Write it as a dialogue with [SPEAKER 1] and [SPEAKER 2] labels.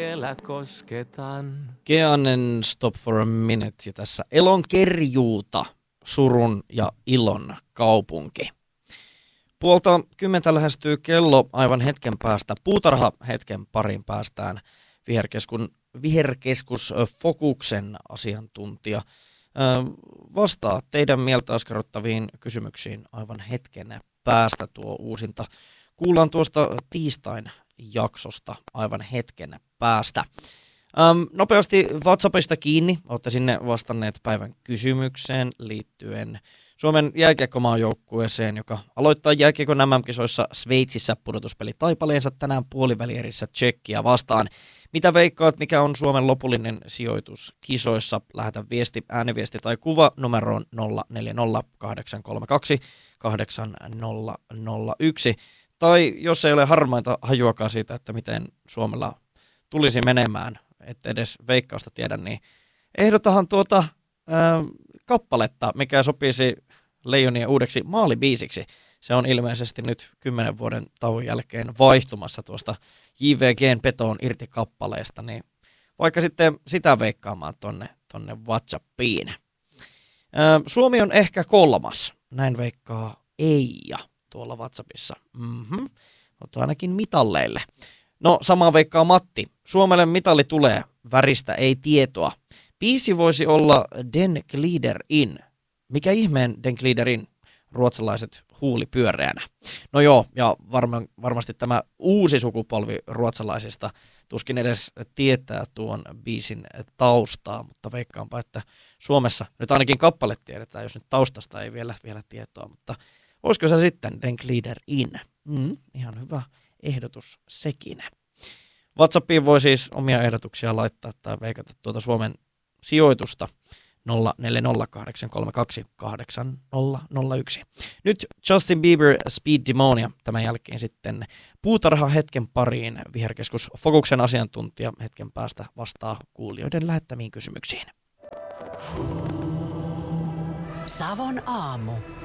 [SPEAKER 1] vielä kosketan.
[SPEAKER 2] Keanen Stop for a Minute ja tässä Elonkerjuuta, surun ja ilon kaupunki. 9:30 lähestyy kello aivan hetken päästä. Puutarha hetken parin päästään viherkeskus Fokuksen asiantuntija vastaa teidän mieltä askarruttaviin kysymyksiin aivan hetken päästä. Tuo uusinta kuullaan tuosta tiistain jaksosta aivan hetken päästä. Nopeasti WhatsAppista kiinni. Olette sinne vastanneet päivän kysymykseen liittyen Suomen jääkiekkomaajoukkueeseen, joka aloittaa jääkiekon MM-kisoissa Sveitsissä pudotuspelitaipaleensa tänään puolivälierissä Tšekkiä vastaan. Mitä veikkaat, mikä on Suomen lopullinen sijoitus kisoissa? Lähetä viesti, ääniviesti tai kuva numeroon 0408368001. Tai jos ei ole harmainta hajuakaan siitä, että miten Suomella tulisi menemään, et edes veikkausta tiedä, niin ehdotahan kappaletta, mikä sopisi Leijonien uudeksi maalibiisiksi. Se on ilmeisesti nyt 10 vuoden tauon jälkeen vaihtumassa tuosta JVGn Petoon irti kappaleesta, niin vaikka sitten sitä veikkaamaan tonne WhatsAppiin. Suomi on ehkä 3. Näin veikkaa Eija tuolla WhatsAppissa. Mutta ainakin mitalleille. No, samaa veikkaa Matti. Suomelle mitalli tulee, väristä ei tietoa. Biisi voisi olla Den glider in. Mikä ihmeen Den glider in? Ruotsalaiset huuli pyöreänä. No joo, ja varmasti tämä uusi sukupolvi ruotsalaisista tuskin edes tietää tuon biisin taustaa, mutta veikkaanpa, että Suomessa nyt ainakin kappale tiedetään, jos nyt taustasta ei vielä tietoa, mutta olisiko se sitten Den glider in? Ihan hyvä ehdotus sekin. WhatsAppiin voi siis omia ehdotuksia laittaa tai veikata tuota Suomen sijoitusta 0408328001. Nyt Justin Bieber Speed Demonia, tämän jälkeen sitten puutarha hetken pariin. Viherkeskus Fokuksen asiantuntija hetken päästä vastaa kuulijoiden lähettämiin kysymyksiin.
[SPEAKER 3] Savon aamu.